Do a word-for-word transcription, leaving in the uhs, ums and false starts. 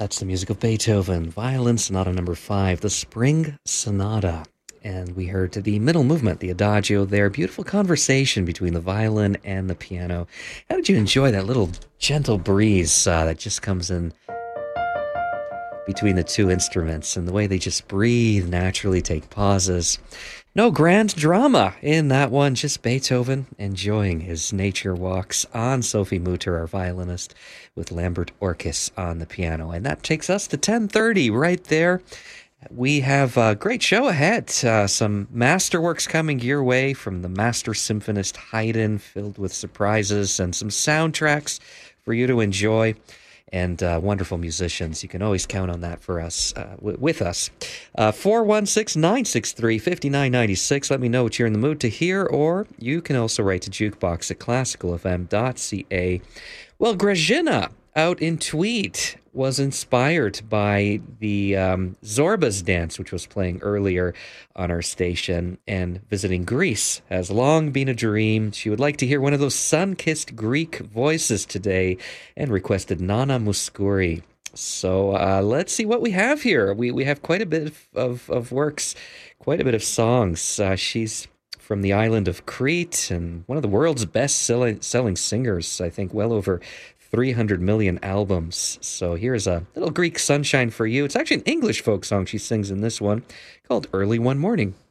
That's the music of Beethoven, Violin Sonata number five, the Spring Sonata. And we heard the middle movement, the adagio there. Beautiful conversation between the violin and the piano. How did you enjoy that little gentle breeze uh, that just comes in between the two instruments and the way they just breathe naturally, take pauses? No grand drama in that one, just Beethoven enjoying his nature walks on Sophie Mutter, our violinist, with Lambert Orkis on the piano. And that takes us to ten thirty right there. We have a great show ahead. Uh, some masterworks coming your way from the master symphonist Haydn, filled with surprises and some soundtracks for you to enjoy. And uh, wonderful musicians. You can always count on that for us, uh, w- with us. Uh, four one six, nine six three, five nine nine six. Let me know what you're in the mood to hear, or you can also write to jukebox at classical f m dot c a. Well, Grażyna out in Tweed was inspired by the um, Zorbas dance, which was playing earlier on our station, and visiting Greece has long been a dream. She would like to hear one of those sun-kissed Greek voices today and requested Nana Mouskouri. So uh, let's see what we have here. We we have quite a bit of, of, of works, quite a bit of songs. Uh, she's from the island of Crete and one of the world's best-selling selling singers, I think well over three hundred million albums. So here's a little Greek sunshine for you. It's actually an English folk song she sings in this one called Early One Morning.